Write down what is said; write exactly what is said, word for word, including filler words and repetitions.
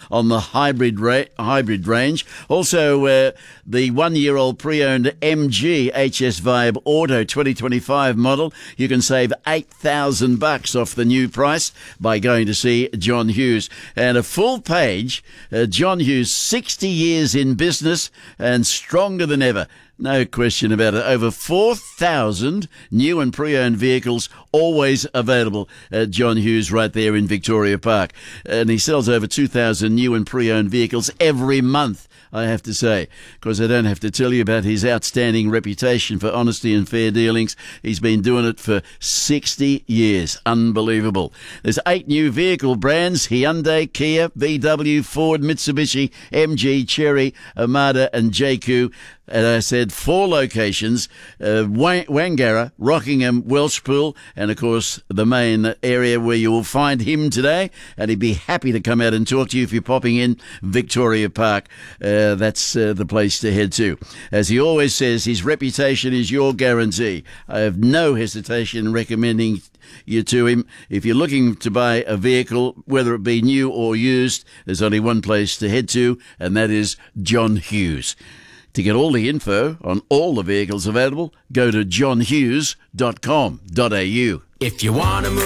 on the hybrid ra- hybrid range. Also, uh, the one-year-old pre-owned M G H S Vibe Auto twenty twenty-five model. You can save eight thousand bucks off the new price by going to see John Hughes. And a full page, uh, John Hughes, sixty years in business and stronger than ever. No question about it. Over four thousand new and pre-owned vehicles always available at John Hughes right there in Victoria Park. And he sells over two thousand new and pre-owned vehicles every month, I have to say, because I don't have to tell you about his outstanding reputation for honesty and fair dealings. He's been doing it for sixty years. Unbelievable. There's eight new vehicle brands: Hyundai, Kia, V W, Ford, Mitsubishi, M G, Chery, Armada and J Q. As I said, four locations, uh, Wang- Wangara, Rockingham, Welshpool, and of course the main area where you will find him today. And he'd be happy to come out and talk to you if you're popping in Victoria Park. Uh, that's uh, the place to head to. As he always says, his reputation is your guarantee. I have no hesitation in recommending you to him. If you're looking to buy a vehicle, whether it be new or used, there's only one place to head to, and that is John Hughes. To get all the info on all the vehicles available, go to john hughes dot com dot a u. If you want to move